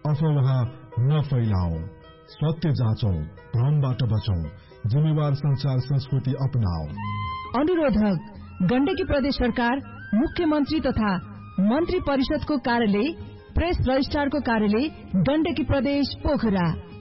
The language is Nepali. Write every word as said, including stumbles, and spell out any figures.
अफवाह नफैलाऊ, सत्य जाँचौं, भ्रमबाट बचौं, जिम्मेवार संचार संस्कृति अपनाऊ। अनुरोधक गण्डकी प्रदेश सरकार, मुख्यमन्त्री तथा मन्त्री परिषदको कार्यालय, प्रेस रजिस्ट्रारको कार्यालय, गण्डकी प्रदेश पोखरा।